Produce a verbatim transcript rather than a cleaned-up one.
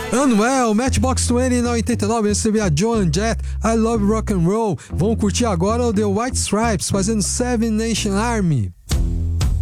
Anuel, Matchbox vinte na oitenta e nove, recebeu a Joan Jett, I Love Rock and Roll. Vamos curtir agora o The White Stripes fazendo Seven Nation Army.